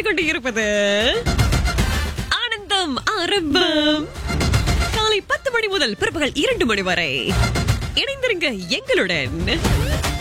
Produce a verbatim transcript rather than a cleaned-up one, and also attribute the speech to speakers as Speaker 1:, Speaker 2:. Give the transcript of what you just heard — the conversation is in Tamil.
Speaker 1: கொண்டு இருப்பது ஆனந்தம் ஆரம்பம். காலை பத்து மணி முதல் பிற்பகல் இரண்டு மணி வரை இணைந்திருங்க எங்களுடன்.